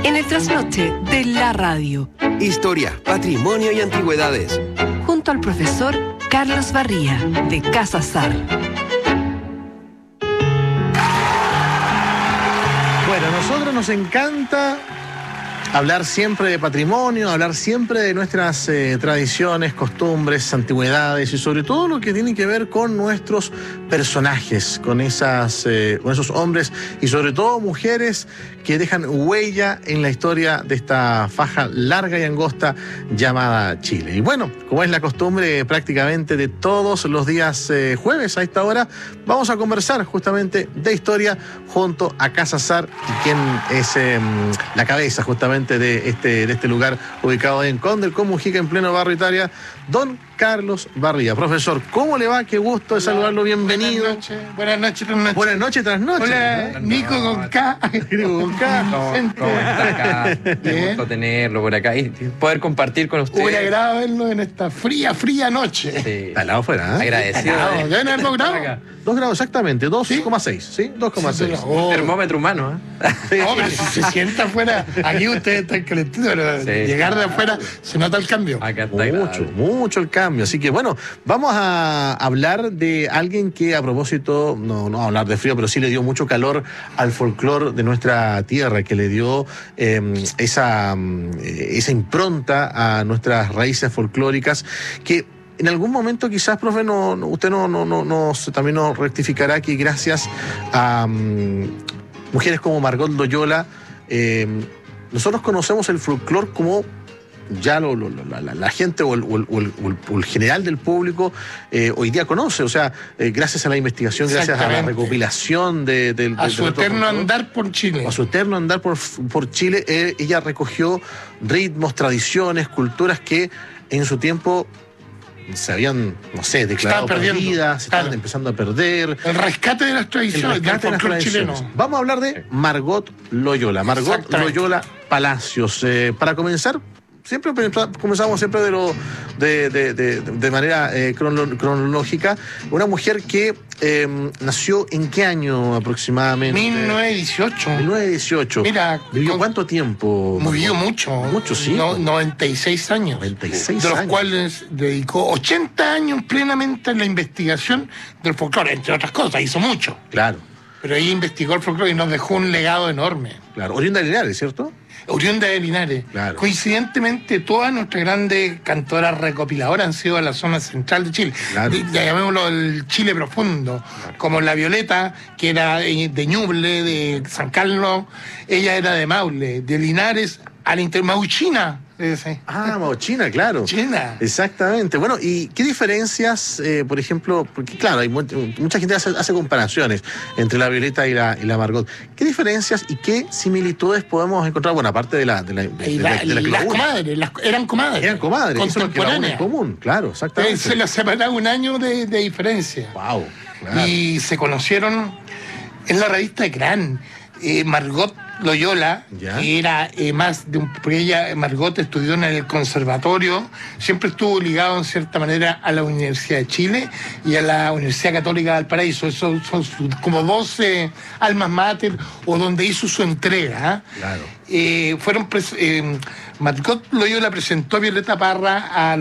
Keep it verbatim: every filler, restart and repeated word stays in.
en el trasnoche de la radio. Historia, patrimonio y antigüedades. Junto al profesor Carlos Barría, de Casa Sar. Bueno, a nosotros nos encanta hablar siempre de patrimonio, hablar siempre de nuestras eh, tradiciones, costumbres, antigüedades y sobre todo lo que tiene que ver con nuestros personajes, con, esas, eh, con esos hombres y sobre todo mujeres que dejan huella en la historia de esta faja larga y angosta llamada Chile. Y bueno, como es la costumbre prácticamente de todos los días eh, jueves a esta hora, vamos a conversar justamente de historia junto a Casa Sar, quien es eh, la cabeza justamente de este, de este lugar ubicado en Conde, con Mujica, en pleno barrio Italia, don Carlos Barría. Profesor, ¿cómo le va? Qué gusto de saludarlo, bienvenido. Buenas noches, buenas noches, tras noches. Buenas noches tras noches. Hola, ¿no? Nico con K. Nico con K. ¿Cómo, cómo está acá? Qué gusto tenerlo por acá y poder compartir con ustedes. Un agrado verlo en esta fría, fría noche. Sí. Está al lado afuera, ¿eh? Agradecido. Helado, de- ¿deben haber dos grados? acá. Dos grados exactamente, dos coma seis, ¿sí? dos coma seis. Oh. Termómetro humano, ¿eh? Sí. No, pero si se sienta afuera, aquí ustedes están calentitos, pero Sí. llegar de afuera se nota el cambio. Acá está Mucho, agradable. mucho el cambio. Así que bueno, vamos a hablar de alguien que a propósito, no, no a hablar de frío, pero sí le dio mucho calor al folclore de nuestra tierra, que le dio eh, esa, eh, esa impronta a nuestras raíces folclóricas, que en algún momento quizás, profe, no, no- usted no, no, no, nos, también nos rectificará que gracias a um, mujeres como Margot Loyola, eh, nosotros conocemos el folclore como ya lo, lo- lo- la, la- la gente o el, o el- o el- o el- o el general del público eh, hoy día conoce, o sea, eh, gracias a la investigación, gracias a la Exactamente. recopilación de, de- de- A de su nuestro eterno folclore. andar por Chile. A su eterno andar por, por Chile, eh, ella recogió ritmos, tradiciones, culturas que en su tiempo se habían, no sé, declarado Estaban perdiendo, perdidas, se estaban claro. empezando a perder. El rescate de las El tradiciones, del rescate de las folclore chileno. tradiciones. Vamos a hablar de Margot Loyola. Margot Exactamente. Loyola Palacios. Eh, para comenzar, siempre comenzamos siempre de, lo, de, de, de, de manera eh, crono- cronológica. Una mujer que eh, nació en qué año aproximadamente? mil novecientos dieciocho. mil novecientos dieciocho. Mira, ¿Vivió con- cuánto tiempo? Vivió Margot? mucho. Mucho, sí. No- noventa y seis años. noventa y seis de los años. cuales dedicó ochenta años plenamente en la investigación del folclore, entre otras cosas, hizo mucho. Claro, Pero ahí investigó el folclore y nos dejó un legado enorme. claro. Oriunda de Linares, ¿cierto? Oriunda de Linares. Claro. Coincidentemente, todas nuestras grandes cantoras recopiladoras han sido de la zona central de Chile. Claro. De- ya llamémoslo el Chile profundo. Como la Violeta, que era de de Ñuble, de San Carlos. Ella era de Maule. De Linares al inter... Mauchina. ese. Ah, Mauchina, claro. China. Exactamente. Bueno, ¿y qué diferencias, eh, por ejemplo, porque claro, hay mu- mucha gente hace, hace comparaciones entre la Violeta y la, y la Margot. ¿Qué diferencias y qué similitudes podemos encontrar? Bueno, aparte de la de la, de, Y de la- la- de la que las la une. comadres, las- eran comadres. Eran comadres, eso es lo que la une en Contemporáneas. común, claro, Eh, exactamente. Se les separaba un año de, de diferencia. Wow, claro. Y se conocieron en la revista Gran. Eh, Margot Loyola, Ya. que era eh, más de un... Porque ella, Margot, estudió en el conservatorio, siempre estuvo ligado en cierta manera a la Universidad de Chile y a la Universidad Católica de Valparaíso. Esos son su- como doce almas mater o donde hizo su entrega. ¿ah? Claro. Eh, fueron pres- eh, Margot Loyola presentó a Violeta Parra a